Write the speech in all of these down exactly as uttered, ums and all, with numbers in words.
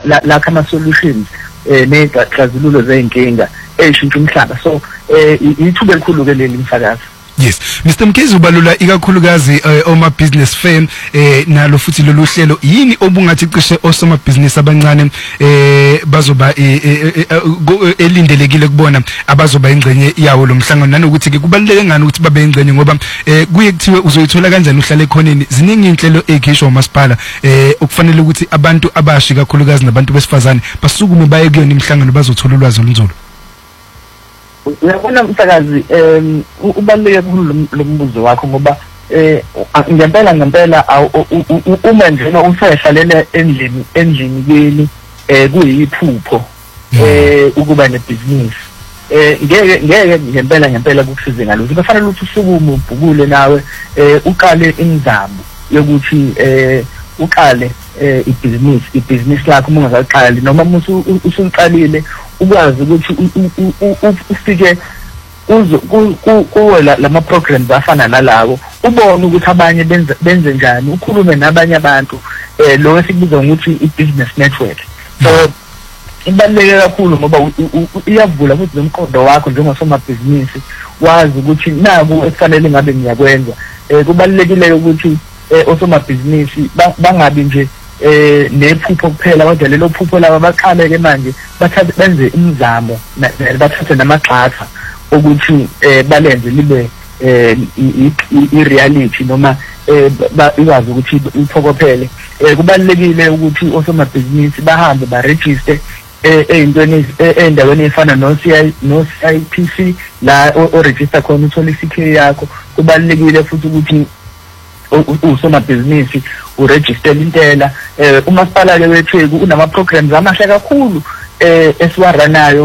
la kama solutions eh nezixazululo zeinkinga eshintsha umhlaba. So eh ithuba elikhulu ke leli mfakazi. Yes, Mister Mkhize ubalula ikakhulukazi oma business firm eh nalo futhi lolu hlelo yini obungathi cishe osoma business abancane eh bazoba elindelekile kubona abazoba ingcenye yawo lo mhlangano nanokuthi ke kubaluleke ngani ukuthi babe ingcenye ngoba eh kuye kuthiwe uzoyithola kanjani uhlale ekhoneni ziningi inhlelo ekhishwa umasipala eh okufanele ukuthi abantu abashi kakhulukazi nabantu besifazane basukume baye kuyona imhlangano bazothola ulwazi olunzulu. Uyabona mfakazi em ubaluleke kakhulu lo mbuzo wakho ngoba eh ngempela ngempela uma nje usehlalele endlini endlini kini eh kuyiphupho eh ukuba nebusiness eh ngeke ngeke ngempela ngempela kukusize ngalokho kufanele ukuthi usukume ubhukule nawe eh uqale imizamo yokuthi eh uqale eh ibusiness ibusiness lakho uma ungaqali noma musu usuqalile ukwazi ukuthi ufike uzo kuwe lama programs afana nalawo ubone ukuthi abanye benze benze njani ukhulume nabanye abantu eh lo esikubiza ukuthi i-business network. So ibaluleke kakhulu ngoba iyavula ukuthi nomqondo wakho njengosomabhizinisi wazi ukuthi naku efanele ngabe ngiyakwenza. Eh kubalulekile ukuthi osomabhizinisi bangabi nje eh nephupho kuphela kodwa lelo phupho laba baqale ke manje bathathe benze imizamo bathathe namagxatha ukuthi eh balenze libe eh i-reality noma eh ikwazi ukuthi iphokophele. Eh kubalulekile ukuthi osomabhizinisi bahambe ba register eyintweni endaweni efana no C I no C I P C la o register khona uthola i-C K yakho. Kubalulekile futhi ukuthi usomabhizinisi uregister intela. eh umasipala ke wethu unama programs amahle kakhulu eh esiwaranayo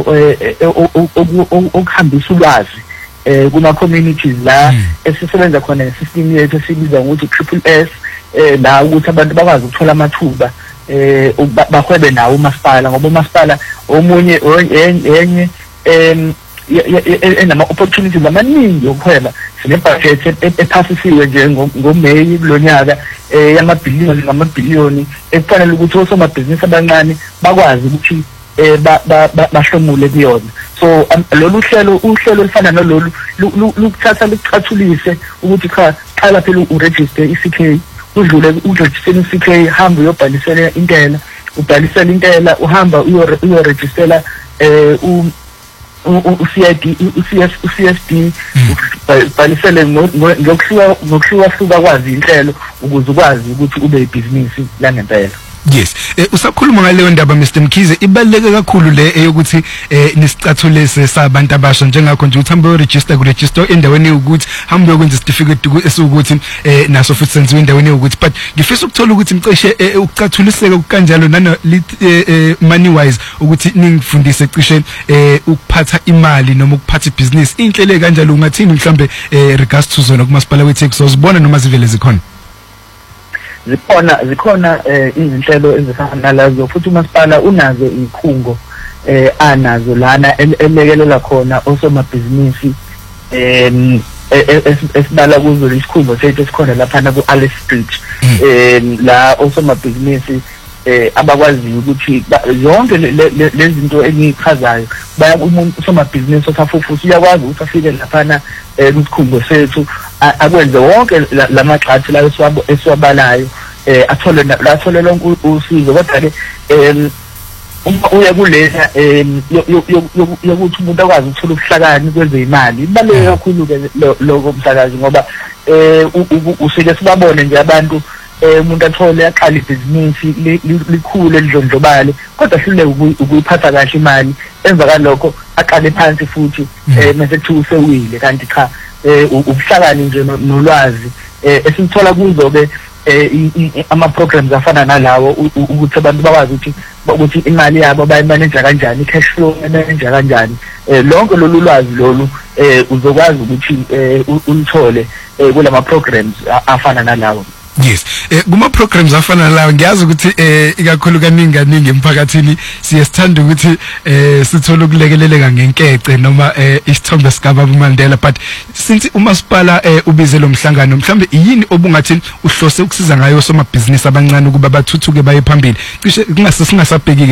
okuhambisa ulwazi eh kuma communities la esisebenza khona nesystem yethu esibiza ukuthi triple S eh la ukuthi abantu bakwazi ukuthola amathuba eh bahwebe nawo umasipala ngoba umasipala omunye enye em enama opportunities amaningi okuhweba sine budget ephasisiwe nje ngoMay kulonyaka eh yamabhiliyoni ngamabhiliyoni ekufanele ukuthi osomabhizinisi abancane bakwazi ukuthi eh bahlomule kuyona. So lolu hlelo uhlelo lifana nalolu lukuthatha lukuchathulise ukuthi cha qala phela uregister i-C K udlule uregister i-C K hamba uyobhalisela intela ubhalisela intela uhamba uyoregistera eh u-C I D u-C S D ubhalisele ngokuhluka ngokuhluka hluka kwazi inhlelo ukuze ukwazi ukuthi ube ibhizinisi la ngempela. Yes, eh usakhuluma ngaleyo ndaba Mister Mkhize ibaluleke kakhulu le eyokuthi eh nisicathulese sabantu abasha njengakho nje uthi hambe register ku register endaweni ukuthi hambe ukwenza certificate esukuthi eh naso futhi senziwe endaweni ukuthi but ngifisa ukuthola ukuthi mcishe ukucathuliseka kanjalo nana money wise ukuthi ningifundise cishe eh ukuphatha imali noma ukuphatha ibusiness inhlelo kanjalo ungathini mhlambe regards to zona kumasipala wethu kuzozibona noma zivele zikhona. Zikhona zikhona eh izinhlelo ezifana nalazo futhi umasipala unazo ikhungo eh anazo lana elekelela khona osomabhizinisi em esibala kuzo isikhungo sethu esikhona lapha ku Alice Street em la osomabhizinisi eh abakwazi ukuthi zonke lezi zinto engichazayo baya umuntu usomabhizinisi osafufusa uyakwazi ukuthi afike lapha kusikhungo sethu akwenze wonke lamagxathi la esiwabalayo eh athole la athole lonke usizo kodwa ke em uma uya kulena em yokuthi umuntu akwazi ukuthola ubuhlakani kwenze imali ibaluleke kakhulu ke lokho msakazi ngoba eh usike sibabone nje abantu umuntu athole aqala ibhizinisi likhulu elidlondlobale kodwa hlule ukuyiphatha kahle imali emva kalokho aqale phansi futhi mase kuthi usewile kanti cha ubuhlakani nje nolwazi esithola kuzo ke ama programs afana nalawo ukuthi abantu bakwazi ukuthi ukuthi imali yabo bayimanage kanjani cash flow manage kanjani lonke lolu lwazi lolu uzokwazi ukuthi ulithole kulama programs afana nalawo. Yes, eh kuma programs afana lawo ngiyazi ukuthi eh ikakhulu kaningi kaningi emphakathini siyesithanda ukuthi eh sithola ukulekeleleka ngenkece noma eh isithombe sikaba Mandela but since umasipala eh ubize lo mhlangano mhlambe yini obungathi uhlose ukusiza ngayo somabhizinisi abancane ukuba bathuthuke baye phambili cishe kungase singasabheki